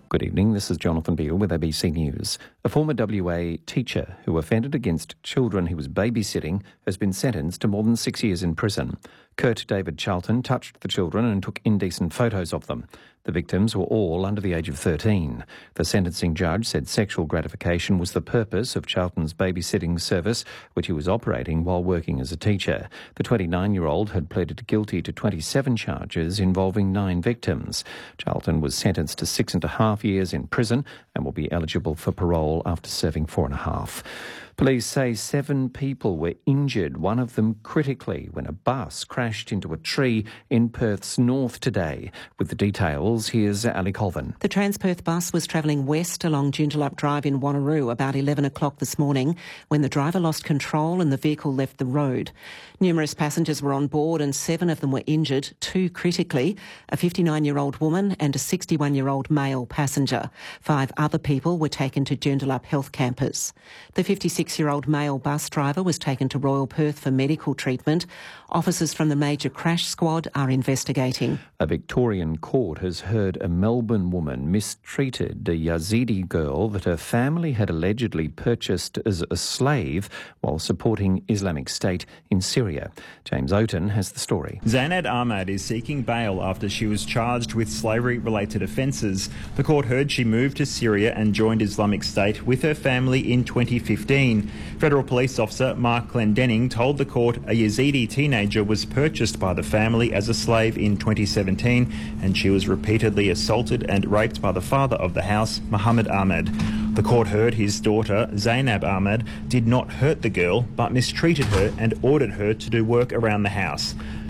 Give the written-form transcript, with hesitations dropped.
Good evening, this is Jonathan Beale with ABC News. A former WA teacher who offended against children he was babysitting has been sentenced to more than 6 years in prison. Kurt David Charlton touched the children and took indecent photos of them. The victims were all under the age of 13. The sentencing judge said sexual gratification was the purpose of Charlton's babysitting service, which he was operating while working as a teacher. The 29-year-old had pleaded guilty to 27 charges involving 9 victims. Charlton was sentenced to 6.5 years in prison and will be eligible for parole after serving 4.5. Police say 7 people were injured, one of them critically, when a bus crashed into a tree in Perth's north today. With the details, here's Ali Colvin. The Transperth bus was travelling west along Joondalup Drive in Wanneroo about 11 o'clock this morning when the driver lost control and the vehicle left the road. Numerous passengers were on board and 7 of them were injured, 2 critically, a 59-year-old woman and a 61-year-old male passenger. 5 other people were taken to Joondalup Health Campus. The 56-year-old male bus driver was taken to Royal Perth for medical treatment. Officers from the Major Crash Squad are investigating. A Victorian court has heard a Melbourne woman mistreated a Yazidi girl that her family had allegedly purchased as a slave while supporting Islamic State in Syria. James Oaten has the story. Zainab Ahmad is seeking bail after she was charged with slavery-related offences. The court heard she moved to Syria and joined Islamic State with her family in 2015. Federal Police Officer Mark Clendenning told the court a Yazidi teenager was purchased by the family as a slave in 2017 and she was repeatedly assaulted and raped by the father of the house, Muhammad Ahmed. The court heard his daughter, Zainab Ahmad, did not hurt the girl but mistreated her and ordered her to do work around the house.